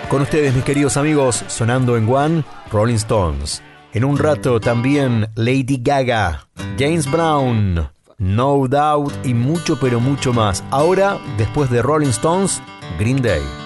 Con ustedes, mis queridos amigos, sonando en One, Rolling Stones. En un rato también Lady Gaga, James Brown, No Doubt y mucho pero mucho más. Ahora, después de Rolling Stones, Green Day.